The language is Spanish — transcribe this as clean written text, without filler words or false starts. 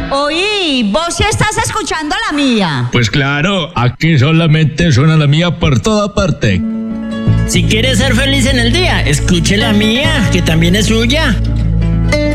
Oí, vos sí estás escuchando la mía. Pues claro, aquí solamente suena la mía por toda parte. Si quieres ser feliz en el día, escuche la mía, que también es suya.